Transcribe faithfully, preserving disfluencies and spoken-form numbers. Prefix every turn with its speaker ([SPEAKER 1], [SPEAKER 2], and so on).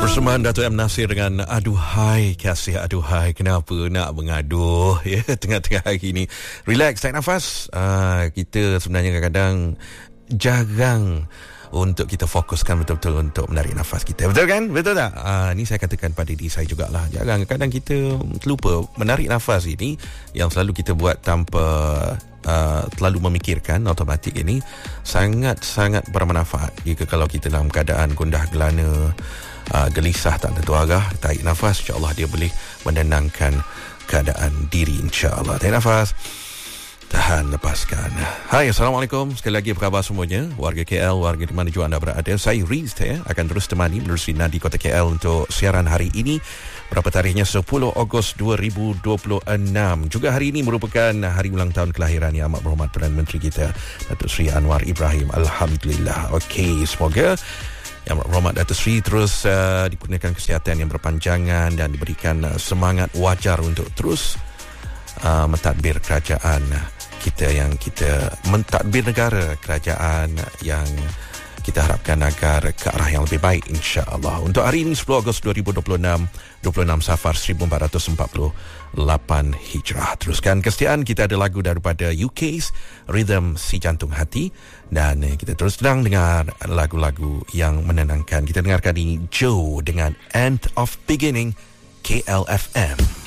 [SPEAKER 1] Persembahan Dato' M. Nasir dengan Aduhai Kasih Aduhai. Kenapa nak mengaduh ya tengah-tengah hari ni. Relax, tarik nafas. uh, Kita sebenarnya kadang-kadang jarang untuk kita fokuskan betul-betul untuk menarik nafas kita. Betul kan? Betul tak? Uh, ni saya katakan pada diri saya jugalah. Jarang, kadang kita terlupa menarik nafas ini yang selalu kita buat tanpa uh, terlalu memikirkan, automatik ini sangat-sangat bermanfaat. Jika kalau kita dalam keadaan gundah gelana, uh, gelisah, tak tentu arah, tarik nafas, insya-Allah dia boleh menenangkan keadaan diri, insya-Allah. Tarik nafas, tahan, lepaskan. Hai, Assalamualaikum. Sekali lagi apa khabar semuanya? Warga K L, warga di mana juga anda berada. Saya Riz ya, akan terus temani menerusi Nadi Kota K L untuk siaran hari ini. Berapa tarikhnya? sepuluh Ogos dua ribu dua puluh enam. Juga hari ini merupakan hari ulang tahun kelahiran Yang Amat Berhormat Perdana Menteri kita, Datuk Seri Anwar Ibrahim. Alhamdulillah. Okey, semoga Yang Amat Berhormat Datuk Seri terus uh, dikurniakan kesihatan yang berpanjangan dan diberikan uh, semangat wajar untuk terus uh, mentadbir kerajaan kita, yang kita mentadbir negara, kerajaan yang kita harapkan agar ke arah yang lebih baik, insya-Allah. Untuk hari ini sepuluh Ogos dua ribu dua puluh enam, dua puluh enam Safar seribu empat ratus empat puluh lapan Hijrah. Teruskan kesetiaan, kita ada lagu daripada U K's Rhythm Si Jantung Hati, dan kita terus sedang dengar lagu-lagu yang menenangkan. Kita dengarkan ini Joe dengan End of Beginning, K L F M.